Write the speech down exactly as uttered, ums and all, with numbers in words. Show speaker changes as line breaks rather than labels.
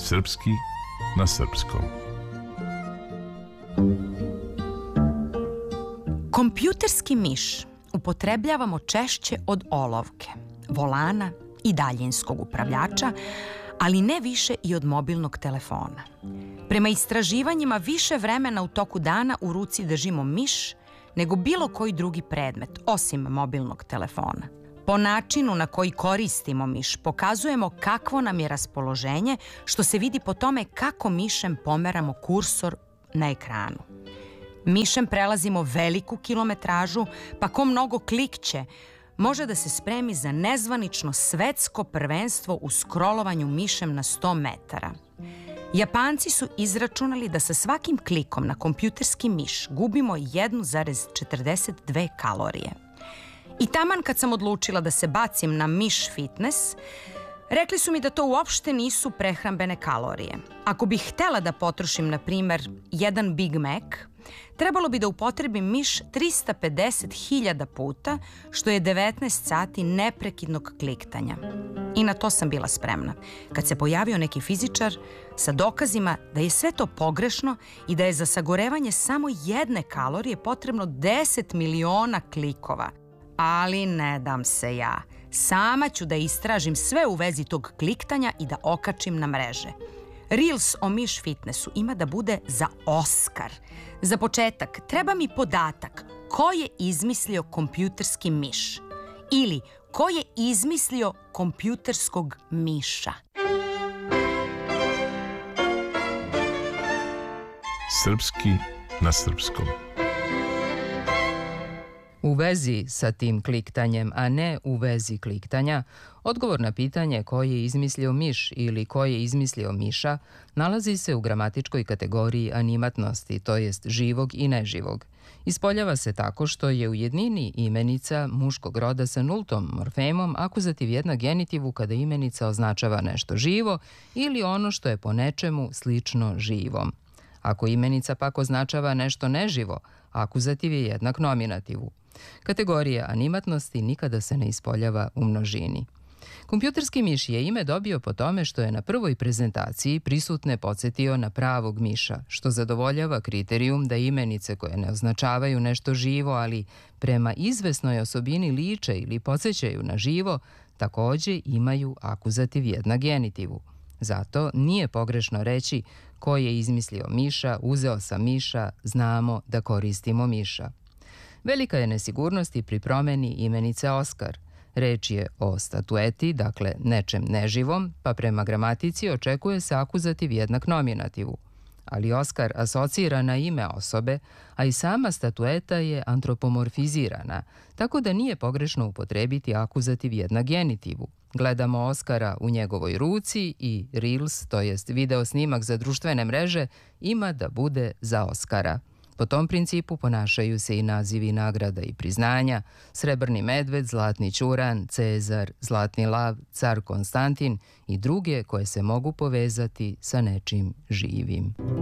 Srpski na srpskom.
Kompjuterski miš upotrebljavamo češće od olovke, volana i daljinskog upravljača, ali ne više i od mobilnog telefona. Prema istraživanjima, više vremena u toku dana u ruci držimo miš nego bilo koji drugi predmet, osim mobilnog telefona. Po načinu na koji koristimo miš pokazujemo kakvo nam je raspoloženje, što se vidi po tome kako mišem pomeramo kursor na ekranu. Mišem prelazimo veliku kilometražu, pa ko mnogo klikće može da se spremi za nezvanično svetsko prvenstvo u skrolovanju mišem na sto metara. Japanci su izračunali da sa svakim klikom na kompjuterski miš gubimo jedan zarez četrdeset dve kalorije. I taman kad sam odlučila da se bacim na miš fitness, rekli su mi da to uopšte nisu prehrambene kalorije. Ako bih htela da potrošim, na primer, jedan Big Mac, trebalo bi da upotrebim miš trista pedeset hiljada puta, što je devetnaest sati neprekidnog kliktanja. I na to sam bila spremna, kad se pojavio neki fizičar sa dokazima da je sve to pogrešno i da je za sagorevanje samo jedne kalorije potrebno deset miliona klikova. Ali ne dam se ja. Sama ću da istražim sve u vezi tog kliktanja i da okačim na mreže. Reels o miš fitnessu ima da bude za Oskar. Za početak, treba mi podatak ko je izmislio kompjuterski miš ili ko je izmislio kompjuterskog miša.
Srpski na srpskom.
U vezi sa tim kliktanjem, a ne u vezi kliktanja, odgovor na pitanje ko je izmislio miš ili ko je izmislio miša nalazi se u gramatičkoj kategoriji animatnosti, to jest živog i neživog. Ispoljava se tako što je u jednini imenica muškog roda sa nultom morfemom akuzativ jednak genitivu kada imenica označava nešto živo ili ono što je po nečemu slično živom. Ako imenica pak označava nešto neživo, akuzativ je jednak nominativu. Kategorija animatnosti nikada se ne ispoljava u množini. Kompjuterski miš je ime dobio po tome što je na prvoj prezentaciji prisutne podsjetio na pravog miša, što zadovoljava kriterijum da imenice koje ne označavaju nešto živo, ali prema izvesnoj osobini liče ili podsjećaju na živo, takođe imaju akuzativ jednak genitivu. Zato nije pogrešno reći ko je izmislio miša, uzeo sam miša, znamo da koristimo miša. Velika je nesigurnost i pri promeni imenice Oskar. Reč je o statueti, dakle nečem neživom, pa prema gramatici očekuje se akuzativ jednak nominativu. Ali Oskar asocira na ime osobe, a i sama statueta je antropomorfizirana, tako da nije pogrešno upotrebiti akuzativ jednak genitivu. Gledamo Oskara u njegovoj ruci i Reels, to jest video snimak za društvene mreže, ima da bude za Oskara. Po tom principu ponašaju se i nazivi nagrada i priznanja: Srebrni medved, Zlatni ćuran, Cezar, Zlatni lav, Car Konstantin i druge koje se mogu povezati sa nečim živim.